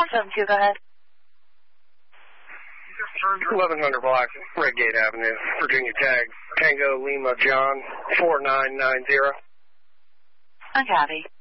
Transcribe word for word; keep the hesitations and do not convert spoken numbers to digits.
four seven two, go ahead. eleven hundred block, Redgate Avenue, Virginia tag, Tango Lima John, four nine nine zero. Uncopy.